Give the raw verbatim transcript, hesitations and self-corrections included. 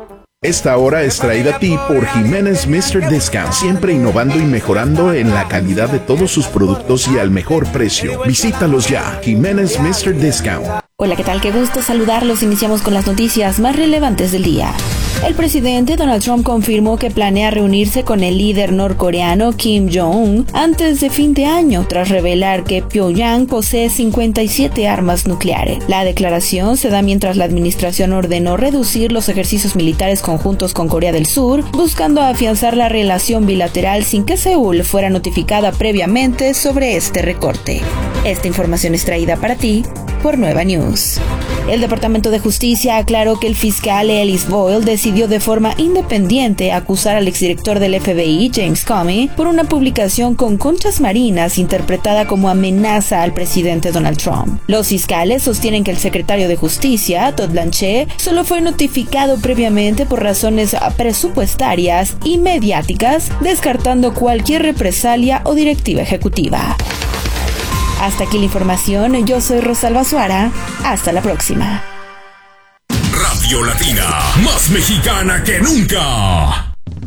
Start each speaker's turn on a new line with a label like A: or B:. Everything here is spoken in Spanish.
A: Esta hora es traída a ti por Jiménez míster Discount, siempre innovando y mejorando en la calidad de todos sus productos y al mejor precio. Visítalos ya, Jiménez míster Discount.
B: Hola, ¿qué tal? Qué gusto saludarlos. Iniciamos con las noticias más relevantes del día. El presidente Donald Trump confirmó que planea reunirse con el líder norcoreano Kim Jong-un antes de fin de año, tras revelar que Pyongyang posee cincuenta y siete armas nucleares. La declaración se da mientras la administración ordenó reducir los ejercicios militares conjuntos con Corea del Sur, buscando afianzar la relación bilateral sin que Seúl fuera notificada previamente sobre este recorte. Esta información es traída para ti por Nueva News. El Departamento de Justicia aclaró que el fiscal Ellis Boyle decidió de forma independiente acusar al exdirector del F B I, James Comey, por una publicación con conchas marinas interpretada como amenaza al presidente Donald Trump. Los fiscales sostienen que el secretario de Justicia, Todd Blanche, solo fue notificado previamente por razones presupuestarias y mediáticas, descartando cualquier represalia o directiva ejecutiva. Hasta aquí la información, yo soy Rosalba Suara, hasta la próxima.
C: Radio Latina, más mexicana que nunca.